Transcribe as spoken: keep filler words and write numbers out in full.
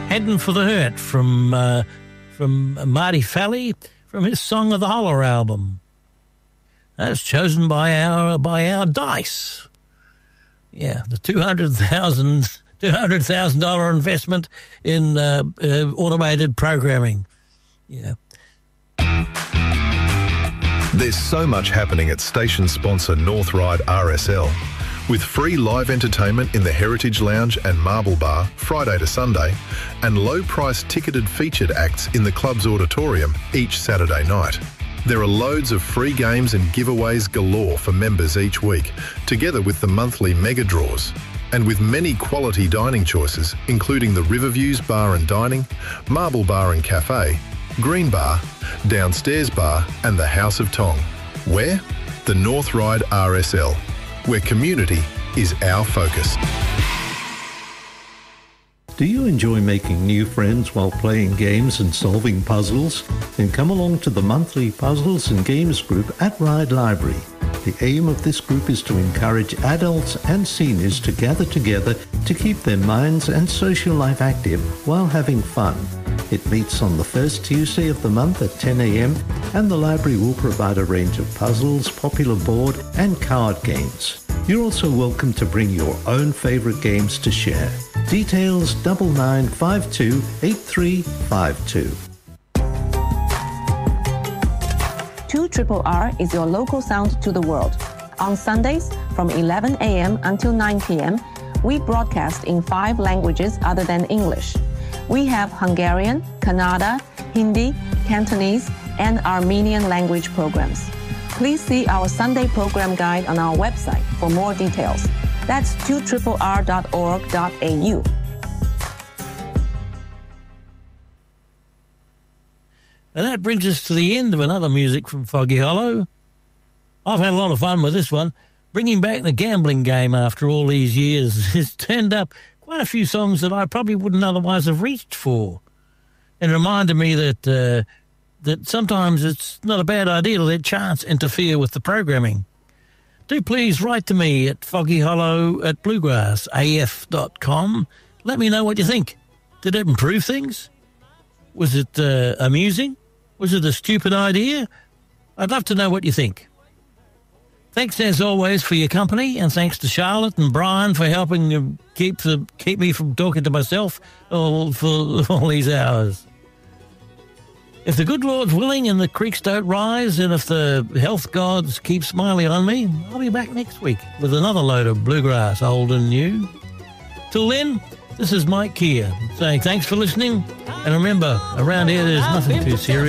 Heading for the Hurt from uh, from Marty Fally from his Song of the Holler album. That's chosen by our by our dice. Yeah, the two hundred thousand two hundred thousand dollar investment in uh, uh, automated programming. Yeah. There's so much happening at station sponsor North Ryde R S L. With free live entertainment in the Heritage Lounge and Marble Bar, Friday to Sunday, and low-price ticketed featured acts in the club's auditorium each Saturday night. There are loads of free games and giveaways galore for members each week, together with the monthly mega draws. And with many quality dining choices, including the Riverviews Bar and Dining, Marble Bar and Cafe, Green Bar, Downstairs Bar and the House of Tong. Where? The North Ryde R S L, where community is our focus. Do you enjoy making new friends while playing games and solving puzzles? Then come along to the monthly Puzzles and Games group at Ryde Library. The aim of this group is to encourage adults and seniors to gather together to keep their minds and social life active while having fun. It meets on the first Tuesday of the month at ten a m and the library will provide a range of puzzles, popular board and card games. You're also welcome to bring your own favourite games to share. Details double nine five two eight three five two. two R R R is your local sound to the world. On Sundays from eleven a m until nine p m, we broadcast in five languages other than English. We have Hungarian, Kannada, Hindi, Cantonese, and Armenian language programs. Please see our Sunday program guide on our website for more details. That's two R R R dot org dot a u. And that brings us to the end of another music from Foggy Hollow. I've had a lot of fun with this one. Bringing back the gambling game after all these years has turned up quite a few songs that I probably wouldn't otherwise have reached for. And it reminded me that uh, that sometimes it's not a bad idea to let chance interfere with the programming. Do please write to me at foggyhollow at bluegrass a f dot com. Let me know what you think. Did it improve things? Was it uh, amusing? Was it a stupid idea? I'd love to know what you think. Thanks, as always, for your company, and thanks to Charlotte and Brian for helping to keep the, keep me from talking to myself all, for all these hours. If the good Lord's willing and the creeks don't rise, and if the health gods keep smiling on me, I'll be back next week with another load of bluegrass, old and new. Till then, this is Mike Keir saying thanks for listening, and remember, around here there's nothing too serious.